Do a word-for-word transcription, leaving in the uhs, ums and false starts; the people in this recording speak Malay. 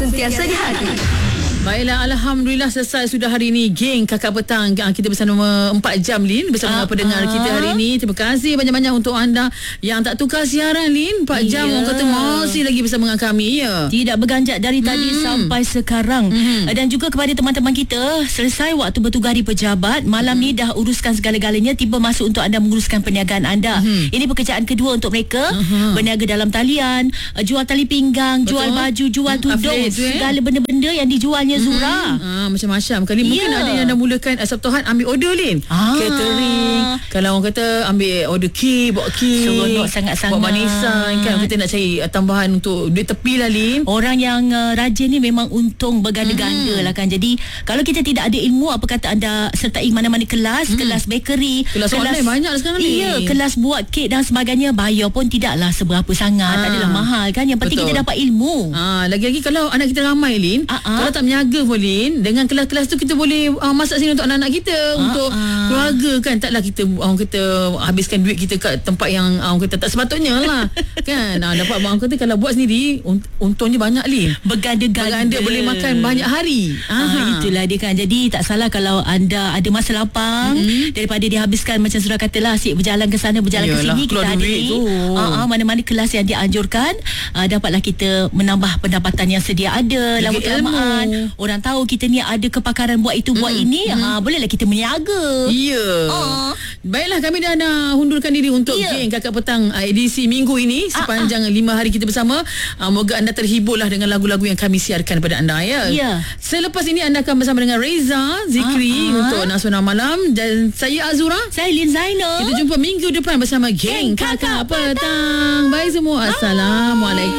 sentiasa di hati. Baiklah, Alhamdulillah selesai sudah hari ini geng Kakak Petang. Kita bersama empat jam, Lin, bersama uh, pendengar uh. kita hari ini. Terima kasih banyak-banyak untuk anda yang tak tukar siaran, Lin. empat jam yeah. orang kata masih lagi bersama dengan kami. Ya. Tidak berganjak dari tadi mm-hmm. sampai sekarang. Mm-hmm. Dan juga kepada teman-teman kita, selesai waktu bertugas di pejabat, malam mm-hmm. ni dah uruskan segala-galanya, tiba masuk untuk anda menguruskan perniagaan anda. Mm-hmm. Ini pekerjaan kedua untuk mereka. Uh-huh. Berniaga dalam talian, jual tali pinggang, Betul. jual baju, jual mm, tudung, afraid, segala eh? benda-benda yang dijualnya Zura. Mm-hmm. Ah, macam-macam. Kali yeah. mungkin ada yang dah mulakan uh, Sabtu Ahad ambil order, Lin. Ah. Catering. Kalau orang kata ambil order key, bawa key. Seronok sangat-sangat. Buat manisan kan. Kita nak cari uh, tambahan untuk duit tepi lah, Lin. Orang yang uh, rajin ni memang untung berganda-ganda mm. lah kan. Jadi kalau kita tidak ada ilmu, apa kata anda sertai mana-mana kelas, mm. kelas bakery, kelas, kelas online banyak sekarang ni. Iya, kelas buat kek dan sebagainya, bayar pun tidaklah seberapa sangat. Ah. Tak adalah mahal kan. Yang penting Betul. kita dapat ilmu. Ah, lagi-lagi kalau anak kita ramai, Lin. Ah-ah. Kalau tak menjaga pun, Lin, dengan kelas-kelas tu kita boleh uh, masak sini untuk anak-anak kita, uh, untuk uh. keluarga kan. Taklah kita orang kita habiskan duit kita kat tempat yang orang kata tak sepatutnya lah. Kan. Uh, dapat orang kata kalau buat sendiri untungnya banyak, Lin. Berganda-ganda. Berganda boleh makan banyak hari. Uh, itulah dia kan. Jadi tak salah kalau anda ada masa lapang, mm-hmm. daripada dihabiskan macam Surah katalah, asyik berjalan ke sana berjalan ke sini, kita ada ni uh, uh, mana-mana kelas yang dianjurkan, uh, dapatlah kita menambah pendapatan yang sedia ada. Lama-kelamaan orang tahu kita ni ada kepakaran buat itu, buat mm, ini, mm. ha, bolehlah kita meniaga. Ya. Yeah. Uh. Baiklah, kami dah nak hundurkan diri untuk yeah. geng Kakak Petang edisi minggu ini sepanjang uh, uh. lima hari kita bersama. Uh, moga anda terhiburlah dengan lagu-lagu yang kami siarkan pada anda, ya. Yeah. Selepas ini anda akan bersama dengan Reza Zikri uh, uh. untuk Nasional Malam, dan saya Azura, saya Lin Zainal. Kita jumpa minggu depan bersama geng Kakak Petang. Bye semua. Assalamualaikum.